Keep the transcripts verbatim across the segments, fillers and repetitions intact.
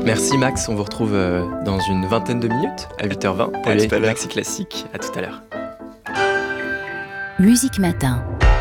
Merci Max, on vous retrouve euh, dans une vingtaine de minutes, à huit heures vingt, pour À les tout à l'heure. Maxi Classiques. À tout à l'heure. Musique Matin.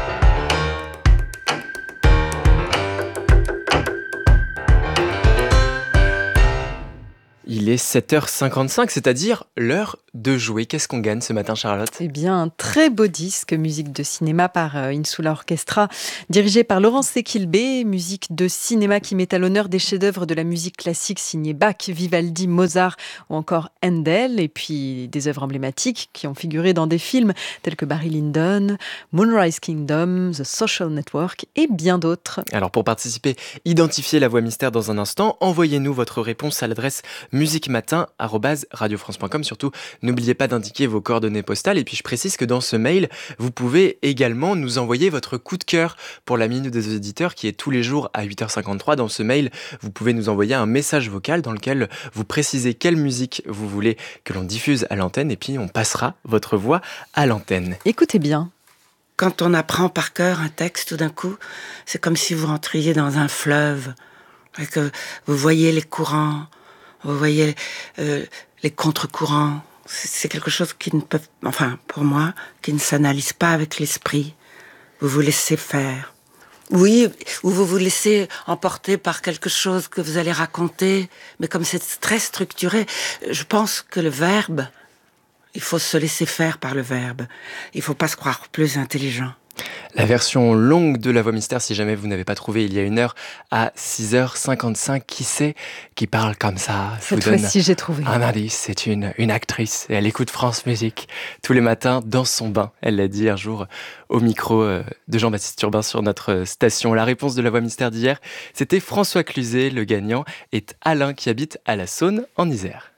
Il est sept heures cinquante-cinq, c'est-à-dire l'heure de jouer. Qu'est-ce qu'on gagne ce matin, Charlotte ? Eh bien, un très beau disque, musique de cinéma par euh, Insula Orchestra, dirigé par Laurence Sequilbé, musique de cinéma qui met à l'honneur des chefs-d'œuvre de la musique classique signés Bach, Vivaldi, Mozart ou encore Handel, et puis des œuvres emblématiques qui ont figuré dans des films tels que Barry Lyndon, Moonrise Kingdom, The Social Network et bien d'autres. Alors pour participer, identifiez la voix mystère dans un instant. Envoyez-nous votre réponse à l'adresse musiquematin arobase radio france point com. Surtout, n'oubliez pas d'indiquer vos coordonnées postales. Et puis je précise que dans ce mail, vous pouvez également nous envoyer votre coup de cœur pour la Minute des Auditeurs qui est tous les jours à huit heures cinquante-trois. Dans ce mail, vous pouvez nous envoyer un message vocal dans lequel vous précisez quelle musique vous voulez que l'on diffuse à l'antenne. Et puis on passera votre voix à l'antenne. Écoutez bien. Quand on apprend par cœur un texte, tout d'un coup, c'est comme si vous rentriez dans un fleuve et que vous voyez les courants, vous voyez euh, les contre-courants. C'est, c'est quelque chose qui ne peut, enfin pour moi, qui ne s'analyse pas avec l'esprit. Vous vous laissez faire. Oui, ou vous vous laissez emporter par quelque chose que vous allez raconter, mais comme c'est très structuré, je pense que le verbe, il faut se laisser faire par le verbe. Il ne faut pas se croire plus intelligent. La version longue de La Voix Mystère, si jamais vous n'avez pas trouvé il y a une heure, à six heures cinquante-cinq, qui c'est qui parle comme ça ? Je Cette vous donne fois-ci, j'ai trouvé. un indice, c'est une, une actrice, et elle écoute France Musique tous les matins dans son bain. Elle l'a dit un jour au micro euh, de Jean-Baptiste Urbain sur notre station. La réponse de La Voix Mystère d'hier, c'était François Cluzet. Le gagnant est Alain qui habite à la Saône, en Isère.